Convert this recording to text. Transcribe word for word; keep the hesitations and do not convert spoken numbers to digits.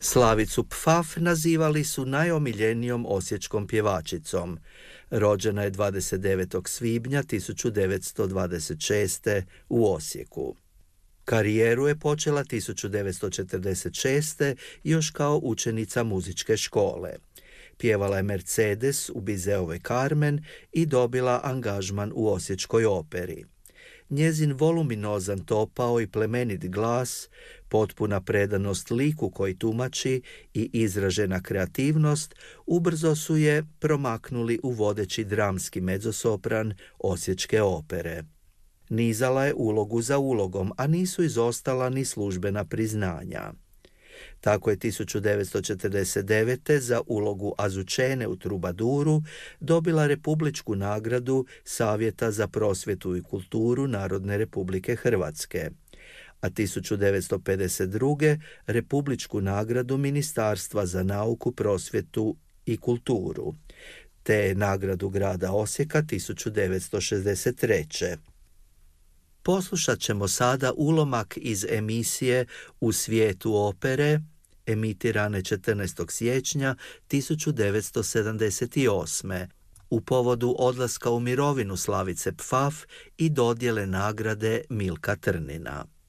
Slavicu Pfaf nazivali su najomiljenijom osječkom pjevačicom. Rođena je dvadeset devetog svibnja tisuću devetsto dvadeset šeste. u Osijeku. Karijeru je počela tisuću devetsto četrdeset šeste. još kao učenica muzičke škole. Pjevala je Mercedes u Bizeovoj Carmen i dobila angažman u Osječkoj operi. Njezin voluminozan topao i plemenit glas, potpuna predanost liku koji tumači i izražena kreativnost ubrzo su je promaknuli u vodeći dramski mezzosopran Osječke opere. Nizala je ulogu za ulogom, a nisu izostala ni službena priznanja. Tako je tisuću devetsto četrdeset devete. za ulogu Azucene u Trubaduru dobila republičku nagradu Savjeta za prosvjetu i kulturu Narodne republike Hrvatske, a tisuću devetsto pedeset druge. republičku nagradu Ministarstva za nauku, prosvjetu i kulturu, te nagradu grada Osijeka tisuću devetsto šezdeset treće. Poslušat ćemo sada ulomak iz emisije U svijetu opere, emitirane četrnaestog siječnja tisuću devetsto sedamdeset osme. u povodu odlaska u mirovinu Slavice Pfaf i dodjele nagrade Milka Trnina.